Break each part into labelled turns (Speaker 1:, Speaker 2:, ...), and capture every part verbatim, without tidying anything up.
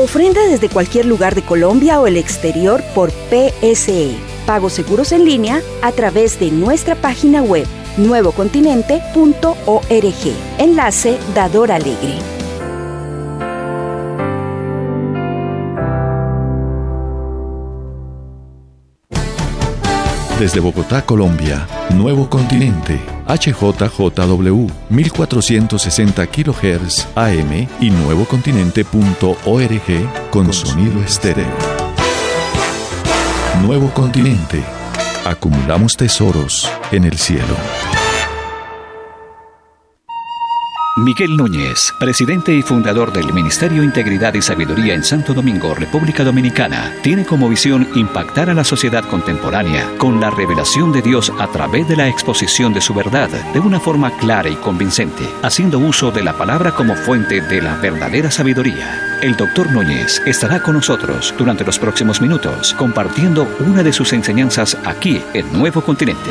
Speaker 1: Ofrenda desde cualquier lugar de Colombia o el exterior por P S E. Pagos seguros en línea a través de nuestra página web nuevo continente punto org. Enlace Dador Alegre.
Speaker 2: Desde Bogotá, Colombia, Nuevo Continente, H J J W, mil cuatrocientos sesenta kilohertz A M y nuevo continente punto org con sonido estéreo. Nuevo Continente. Acumulamos tesoros en el cielo.
Speaker 3: Miguel Núñez, presidente y fundador del Ministerio Integridad y Sabiduría en Santo Domingo, República Dominicana, tiene como visión impactar a la sociedad contemporánea con la revelación de Dios a través de la exposición de su verdad de una forma clara y convincente, haciendo uso de la palabra como fuente de la verdadera sabiduría. El doctor Núñez estará con nosotros durante los próximos minutos, compartiendo una de sus enseñanzas aquí en Nuevo Continente.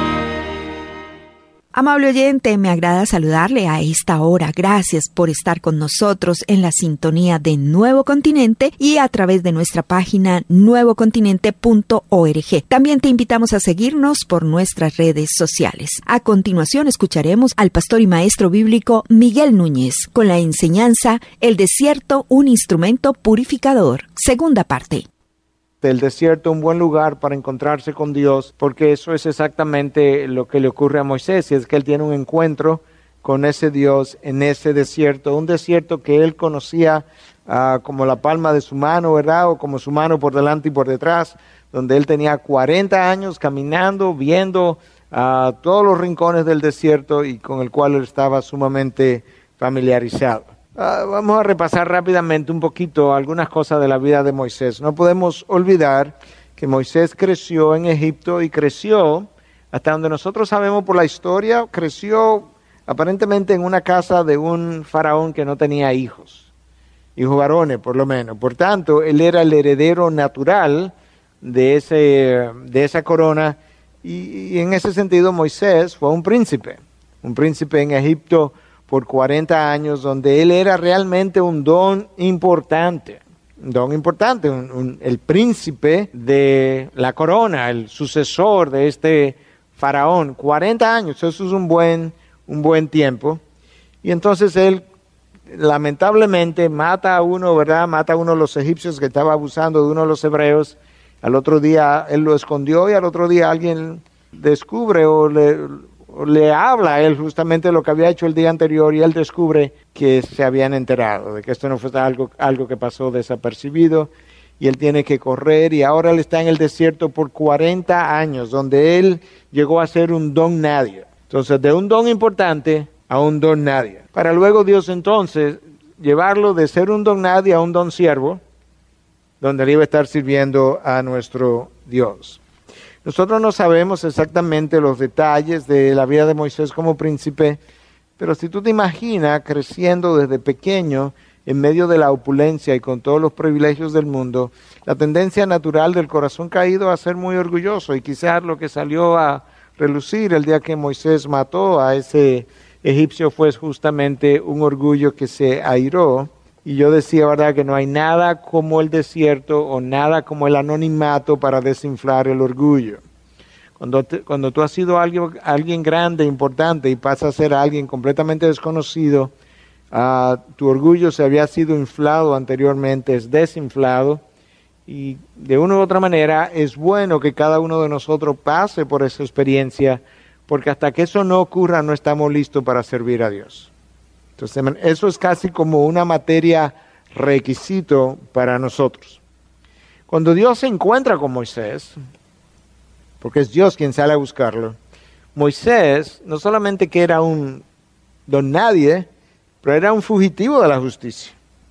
Speaker 4: Amable oyente, me agrada saludarle a esta hora. Gracias por estar con nosotros en la sintonía de Nuevo Continente y a través de nuestra página nuevo continente punto org. También te invitamos a seguirnos por nuestras redes sociales. A continuación escucharemos al pastor y maestro bíblico Miguel Núñez con la enseñanza El desierto, un instrumento purificador. Segunda parte.
Speaker 5: El desierto, un buen lugar para encontrarse con Dios, porque eso es exactamente lo que le ocurre a Moisés, y es que él tiene un encuentro con ese Dios en ese desierto, un desierto que él conocía uh, como la palma de su mano, ¿verdad? O como su mano por delante y por detrás, donde él tenía cuarenta años caminando, viendo uh, todos los rincones del desierto y con el cual él estaba sumamente familiarizado. Uh, vamos a repasar rápidamente un poquito algunas cosas de la vida de Moisés. No podemos olvidar que Moisés creció en Egipto y creció, hasta donde nosotros sabemos por la historia, creció aparentemente en una casa de un faraón que no tenía hijos, hijos varones por lo menos. Por tanto, él era el heredero natural de, ese, de esa corona y, y en ese sentido Moisés fue un príncipe, un príncipe en Egipto por cuarenta años, donde él era realmente un don importante, un don importante, un, un, el príncipe de la corona, el sucesor de este faraón, cuarenta años, eso es un buen, un buen tiempo, y entonces él lamentablemente mata a uno, ¿verdad? Mata a uno de los egipcios que estaba abusando de uno de los hebreos, al otro día él lo escondió y al otro día alguien descubre o le... le habla a él justamente lo que había hecho el día anterior y él descubre que se habían enterado de que esto no fue algo, algo que pasó desapercibido y él tiene que correr y ahora él está en el desierto por cuarenta años donde él llegó a ser un don nadie. Entonces de un don importante a un don nadie. Para luego Dios entonces llevarlo de ser un don nadie a un don siervo donde él iba a estar sirviendo a nuestro Dios. Nosotros no sabemos exactamente los detalles de la vida de Moisés como príncipe, pero si tú te imaginas creciendo desde pequeño en medio de la opulencia y con todos los privilegios del mundo, la tendencia natural del corazón caído a ser muy orgulloso y quizás lo que salió a relucir el día que Moisés mató a ese egipcio fue justamente un orgullo que se airó. Y yo decía, ¿verdad?, que no hay nada como el desierto o nada como el anonimato para desinflar el orgullo. Cuando, te, cuando tú has sido alguien, alguien grande, importante y pasas a ser alguien completamente desconocido, uh, tu orgullo se había sido inflado anteriormente, es desinflado. Y de una u otra manera es bueno que cada uno de nosotros pase por esa experiencia, porque hasta que eso no ocurra no estamos listos para servir a Dios. Entonces, eso es casi como una materia requisito para nosotros. Cuando Dios se encuentra con Moisés, porque es Dios quien sale a buscarlo, Moisés no solamente que era un don nadie, pero era un fugitivo de la justicia.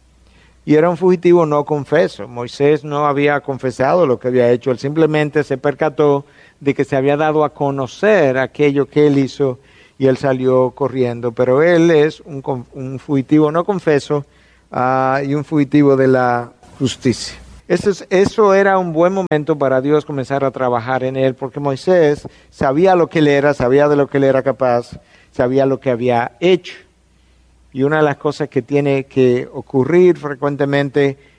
Speaker 5: Y era un fugitivo no confeso. Moisés no había confesado lo que había hecho, él simplemente se percató de que se había dado a conocer aquello que él hizo y él salió corriendo, pero él es un, un fugitivo no confeso uh, y un fugitivo de la justicia. Eso, es, eso era un buen momento para Dios comenzar a trabajar en él, porque Moisés sabía lo que él era, sabía de lo que él era capaz, sabía lo que había hecho. Y una de las cosas que tiene que ocurrir frecuentemente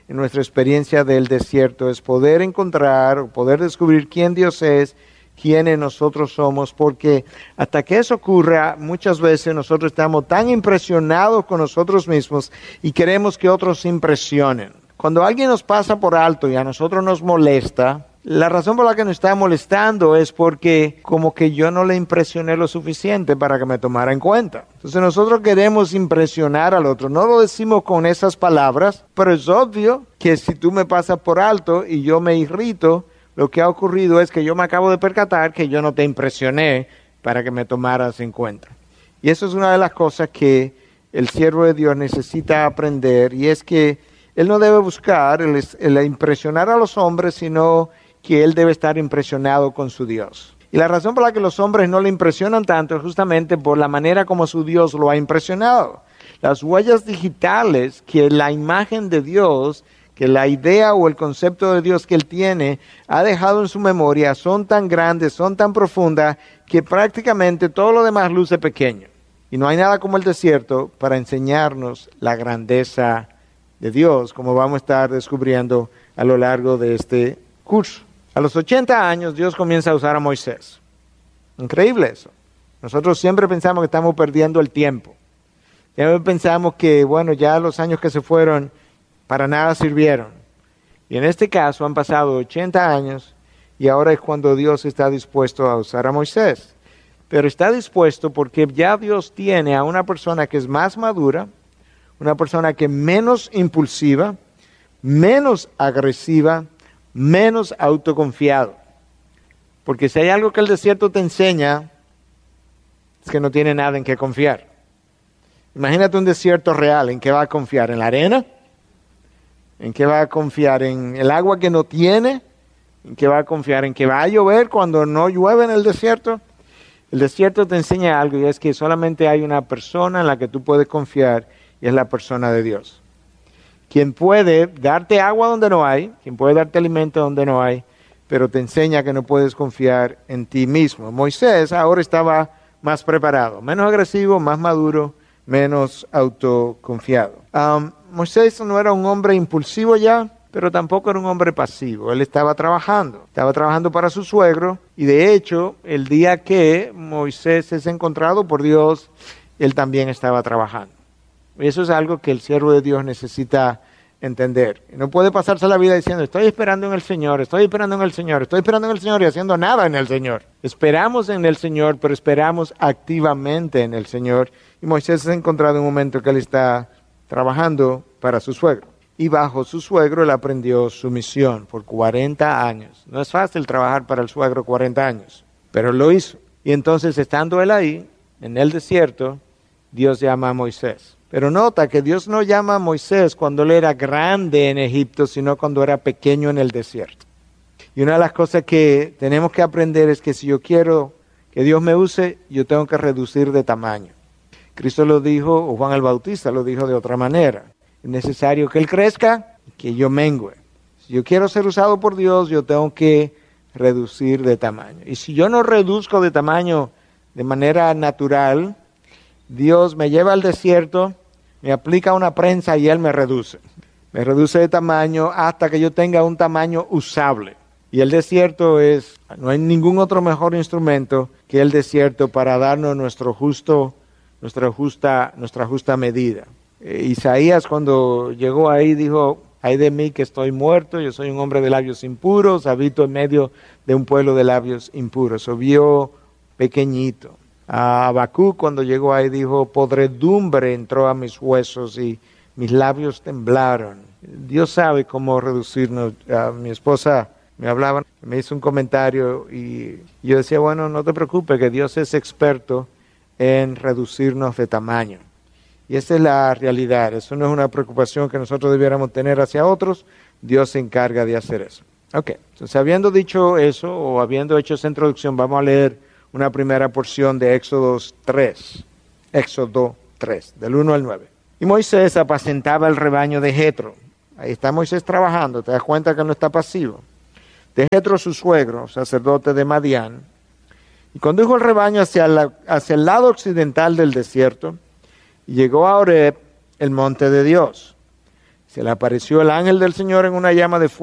Speaker 5: en nuestra experiencia del desierto, es poder encontrar, poder descubrir quién Dios es, quiénes nosotros somos, porque hasta que eso ocurra, muchas veces nosotros estamos tan impresionados con nosotros mismos y queremos que otros se impresionen. Cuando alguien nos pasa por alto y a nosotros nos molesta, la razón por la que nos está molestando es porque como que yo no le impresioné lo suficiente para que me tomara en cuenta. Entonces nosotros queremos impresionar al otro. No lo decimos con esas palabras, pero es obvio que si tú me pasas por alto y yo me irrito, lo que ha ocurrido es que yo me acabo de percatar que yo no te impresioné para que me tomaras en cuenta. Y eso es una de las cosas que el siervo de Dios necesita aprender, y es que él no debe buscar el, el impresionar a los hombres, sino que él debe estar impresionado con su Dios. Y la razón por la que los hombres no le impresionan tanto es justamente por la manera como su Dios lo ha impresionado. Las huellas digitales que la imagen de Dios, que la idea o el concepto de Dios que él tiene, ha dejado en su memoria, son tan grandes, son tan profundas, que prácticamente todo lo demás luce pequeño. Y no hay nada como el desierto para enseñarnos la grandeza de Dios, como vamos a estar descubriendo a lo largo de este curso. A los ochenta años Dios comienza a usar a Moisés. Increíble eso. Nosotros siempre pensamos que estamos perdiendo el tiempo. Siempre pensamos que, bueno, ya los años que se fueron para nada sirvieron. Y en este caso han pasado ochenta años y ahora es cuando Dios está dispuesto a usar a Moisés. Pero está dispuesto porque ya Dios tiene a una persona que es más madura, una persona que es menos impulsiva, menos agresiva, menos autoconfiado. Porque si hay algo que el desierto te enseña, es que no tiene nada en qué confiar. Imagínate un desierto real, ¿en qué va a confiar? ¿En la arena? ¿En qué va a confiar? ¿En el agua que no tiene? ¿En qué va a confiar? ¿En que va a llover cuando no llueve en el desierto? El desierto te enseña algo, y es que solamente hay una persona en la que tú puedes confiar, y es la persona de Dios. Quien puede darte agua donde no hay, quien puede darte alimento donde no hay, pero te enseña que no puedes confiar en ti mismo. Moisés ahora estaba más preparado, menos agresivo, más maduro, menos autoconfiado. Um, Moisés no era un hombre impulsivo ya, pero tampoco era un hombre pasivo. Él estaba trabajando, estaba trabajando para su suegro, y de hecho, el día que Moisés es encontrado por Dios, él también estaba trabajando. Y eso es algo que el siervo de Dios necesita entender. No puede pasarse la vida diciendo, estoy esperando en el Señor, estoy esperando en el Señor, estoy esperando en el Señor y haciendo nada en el Señor. Esperamos en el Señor, pero esperamos activamente en el Señor. Y Moisés se ha encontrado en un momento que él está trabajando para su suegro. Y bajo su suegro él aprendió su misión por cuarenta años. No es fácil trabajar para el suegro cuarenta años, pero lo hizo. Y entonces, estando él ahí, en el desierto, Dios llama a Moisés. Pero nota que Dios no llama a Moisés cuando él era grande en Egipto, sino cuando era pequeño en el desierto. Y una de las cosas que tenemos que aprender es que si yo quiero que Dios me use, yo tengo que reducir de tamaño. Cristo lo dijo, o Juan el Bautista lo dijo de otra manera. Es necesario que Él crezca y que yo mengüe. Si yo quiero ser usado por Dios, yo tengo que reducir de tamaño. Y si yo no reduzco de tamaño de manera natural, Dios me lleva al desierto, me aplica una prensa y Él me reduce. Me reduce de tamaño hasta que yo tenga un tamaño usable. Y el desierto es, no hay ningún otro mejor instrumento que el desierto para darnos nuestro justo, nuestra justa, nuestra justa medida. Eh, Isaías cuando llegó ahí dijo, ay de mí que estoy muerto, yo soy un hombre de labios impuros, habito en medio de un pueblo de labios impuros. O vio pequeñito. A Habacuc cuando llegó ahí dijo, podredumbre entró a mis huesos y mis labios temblaron. Dios sabe cómo reducirnos. A mi esposa me hablaba, me hizo un comentario y yo decía, bueno, no te preocupes, que Dios es experto en reducirnos de tamaño. Y esa es la realidad. Eso no es una preocupación que nosotros debiéramos tener hacia otros. Dios se encarga de hacer eso. Ok, entonces habiendo dicho eso o habiendo hecho esa introducción, vamos a leer una primera porción de Éxodo tres, Éxodo tres, del uno al nueve. Y Moisés apacentaba el rebaño de Jetro. Ahí está Moisés trabajando, te das cuenta que no está pasivo. De Jetro su suegro, sacerdote de Madián. Y condujo el rebaño hacia, la, hacia el lado occidental del desierto, y llegó a Horeb, el monte de Dios. Se le apareció el ángel del Señor en una llama de fuego